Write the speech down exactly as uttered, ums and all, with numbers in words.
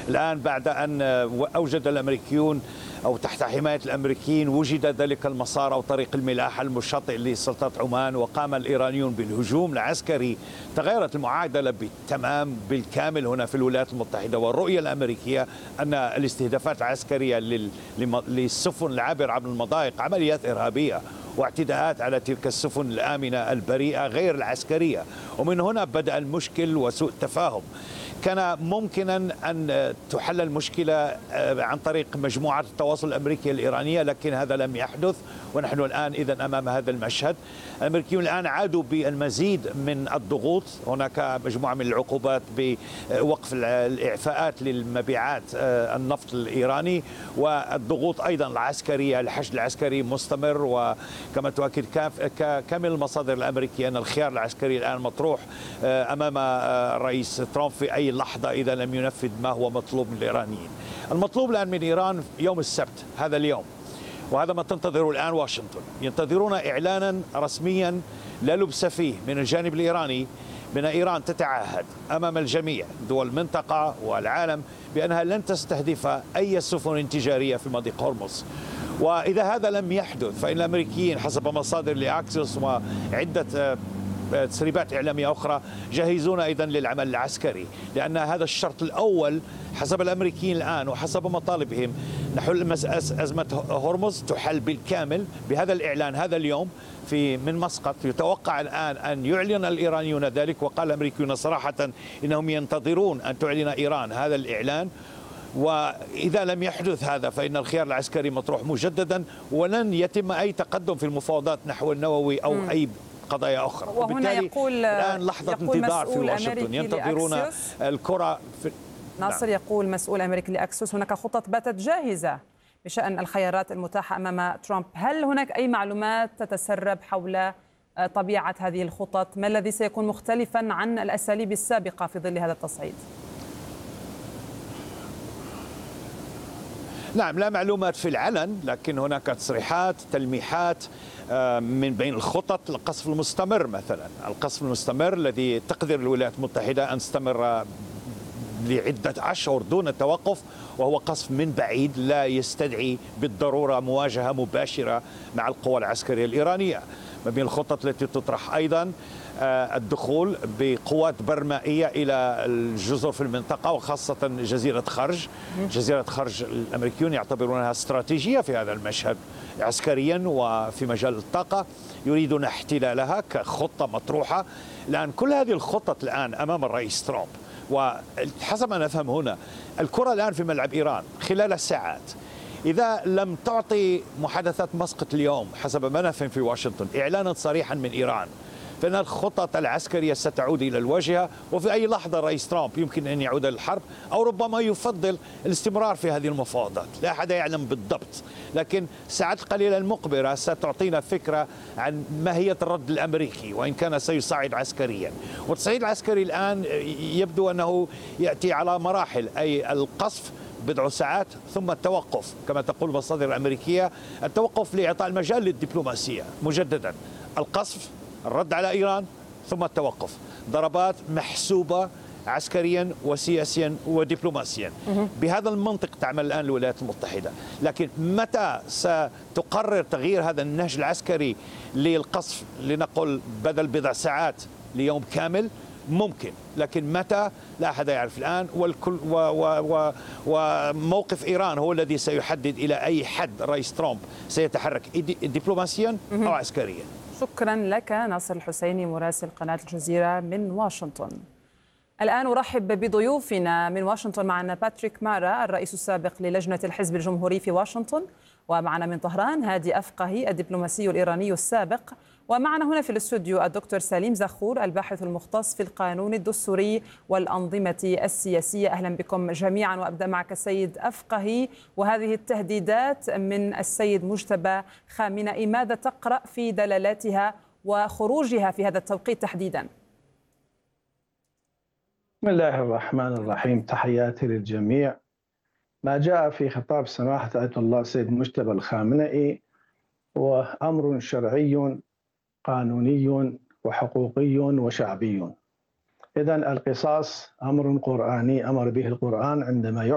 الآن بعد أن أوجد الأمريكيون أو تحت حماية الأمريكيين وجد ذلك المسار أو طريق الملاحة المشاطئ لسلطة عمان، وقام الإيرانيون بالهجوم العسكري، تغيرت المعادلة بالتمام بالكامل هنا في الولايات المتحدة. والرؤية الأمريكية أن الاستهدافات العسكرية للسفن العابرة عبر المضايق عمليات إرهابية واعتداءات على تلك السفن الآمنة البريئة غير العسكرية، ومن هنا بدأ المشكل وسوء التفاهم. كان ممكنا أن تحل المشكلة عن طريق مجموعة التواصل الأمريكية الإيرانية، لكن هذا لم يحدث، ونحن الآن إذن أمام هذا المشهد. الأمريكيون الآن عادوا بالمزيد من الضغوط، هناك مجموعة من العقوبات بوقف الإعفاءات للمبيعات النفط الإيراني، والضغوط أيضا العسكرية، الحشد العسكري مستمر. وكما تؤكد كامل المصادر الأمريكية أن الخيار العسكري الآن مطروح أمام الرئيس ترامب في أي لحظة إذا لم ينفذ ما هو مطلوب من الإيرانيين. المطلوب الآن من إيران يوم السبت هذا اليوم، وهذا ما تنتظره الآن واشنطن، ينتظرون إعلانا رسميا لا لبس فيه من الجانب الإيراني بأن إيران تتعهد أمام الجميع دول المنطقة والعالم بأنها لن تستهدف أي سفن تجارية في مضيق هرمز. وإذا هذا لم يحدث فإن الأمريكيين حسب مصادر لأكسيوس وعدة تسريبات إعلامية أخرى جاهزون أيضا للعمل العسكري، لأن هذا الشرط الأول حسب الأمريكيين الآن وحسب مطالبهم نحل أزمة هرمز تحل بالكامل بهذا الإعلان هذا اليوم في من مسقط. يتوقع الآن أن يعلن الإيرانيون ذلك، وقال الأمريكيون صراحة إنهم ينتظرون أن تعلن إيران هذا الإعلان، وإذا لم يحدث هذا فإن الخيار العسكري مطروح مجددا، ولن يتم أي تقدم في المفاوضات نحو النووي أو م. أي قضايا أخرى. وهنا يقول الآن لحظة انتظار في واشنطن، ينتظرون الكرة في ناصر. يقول مسؤول أمريكي لأكسيوس هناك خطط باتت جاهزة بشأن الخيارات المتاحة أمام ترامب. هل هناك أي معلومات تتسرب حول طبيعة هذه الخطط؟ ما الذي سيكون مختلفا عن الأساليب السابقة في ظل هذا التصعيد؟ نعم، لا معلومات في العلن، لكن هناك تصريحات تلميحات من بين الخطط. القصف المستمر مثلا، القصف المستمر الذي تقدر الولايات المتحدة أن تستمر لعدة أشهر دون توقف، وهو قصف من بعيد لا يستدعي بالضرورة مواجهة مباشرة مع القوى العسكرية الإيرانية. ما بين الخطط التي تطرح أيضا الدخول بقوات برمائية إلى الجزر في المنطقة، وخاصة جزيرة خرج. جزيرة خرج الأمريكيون يعتبرونها استراتيجية في هذا المشهد عسكريا وفي مجال الطاقة، يريدون احتلالها كخطة مطروحة. الآن كل هذه الخطط الآن أمام الرئيس ترامب، وحسب ما نفهم هنا الكرة الآن في ملعب إيران خلال الساعات. إذا لم تعطي محادثات مسقط اليوم حسب ما نفهم في واشنطن إعلانا صريحا من إيران، فإن الخطط العسكرية ستعود إلى الواجهة، وفي أي لحظة الرئيس ترامب يمكن أن يعود للحرب، أو ربما يفضل الاستمرار في هذه المفاوضات. لا أحد يعلم بالضبط، لكن الساعات القليلة المقبلة ستعطينا فكرة عن ماهية الرد الأمريكي، وإن كان سيصعد عسكريا. والتصعيد العسكري الآن يبدو أنه يأتي على مراحل، أي القصف بضع ساعات ثم التوقف كما تقول المصادر الأمريكية، التوقف لإعطاء المجال للدبلوماسية مجددا، القصف، الرد على إيران، ثم التوقف. ضربات محسوبة عسكريا وسياسيا ودبلوماسيا. بهذا المنطق تعمل الآن الولايات المتحدة، لكن متى ستقرر تغيير هذا النهج العسكري للقصف لنقل بدل بضع ساعات ليوم كامل؟ ممكن، لكن متى لا أحد يعرف الآن. والكل و و و وموقف إيران هو الذي سيحدد إلى أي حد رئيس ترامب سيتحرك دبلوماسيا أو عسكريا. شكرا لك ناصر الحسيني مراسل قناة الجزيرة من واشنطن. الآن أرحب بضيوفنا من واشنطن. معنا باتريك مارا الرئيس السابق للجنة الحزب الجمهوري في واشنطن، ومعنا من طهران هادي أفقهي الدبلوماسي الإيراني السابق، ومعنا هنا في الاستوديو الدكتور سليم زخور الباحث المختص في القانون الدستوري والأنظمة السياسية. أهلا بكم جميعا، وأبدأ معك السيد أفقهي. وهذه التهديدات من السيد مجتبى خامنئي ماذا تقرأ في دلالاتها وخروجها في هذا التوقيت تحديدا؟ بسم الله الرحمن الرحيم، تحياتي للجميع. ما جاء في خطاب سماحة آية الله السيد مجتبى الخامنئي هو أمر شرعي قانوني وحقوقي وشعبي. إذن القصاص أمر قرآني أمر به القرآن عندما